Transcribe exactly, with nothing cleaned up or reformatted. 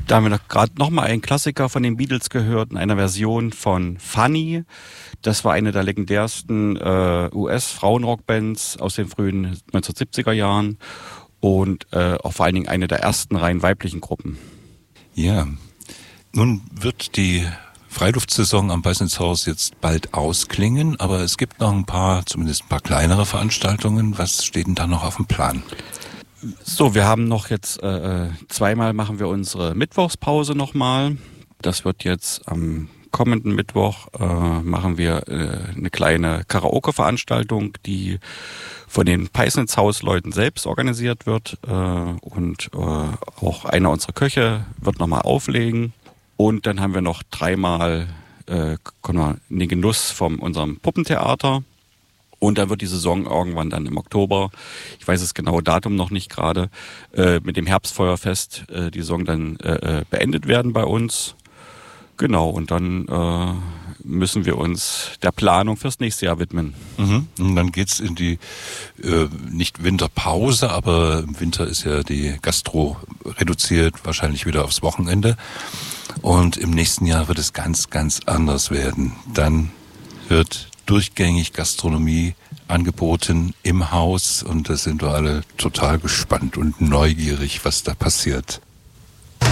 Da haben wir gerade nochmal einen Klassiker von den Beatles gehört, in einer Version von Funny. Das war eine der legendärsten äh, U S-Frauenrockbands aus den frühen neunzehnhundertsiebziger Jahren und äh, auch vor allen Dingen eine der ersten rein weiblichen Gruppen. Ja, nun wird die Freiluftsaison am Peißnitzhaus jetzt bald ausklingen, aber es gibt noch ein paar, zumindest ein paar kleinere Veranstaltungen. Was steht denn da noch auf dem Plan? So, wir haben noch jetzt, äh, zweimal machen wir unsere Mittwochspause nochmal. Das wird jetzt am kommenden Mittwoch, äh, machen wir äh, eine kleine Karaoke-Veranstaltung, die von den Peißnitzhaus-Leuten selbst organisiert wird. Äh, und äh, auch einer unserer Köche wird nochmal auflegen. Und dann haben wir noch dreimal äh, den Genuss von unserem Puppentheater. Und dann wird die Saison irgendwann dann im Oktober, ich weiß das genaue Datum noch nicht gerade, äh, mit dem Herbstfeuerfest äh, die Saison dann äh, beendet werden bei uns. Genau, und dann äh, müssen wir uns der Planung fürs nächste Jahr widmen. Mhm. Und dann geht's in die, äh, nicht Winterpause, aber im Winter ist ja die Gastro reduziert, wahrscheinlich wieder aufs Wochenende. Und im nächsten Jahr wird es ganz, ganz anders werden. Dann wird durchgängig Gastronomie angeboten im Haus und da sind wir alle total gespannt und neugierig, was da passiert.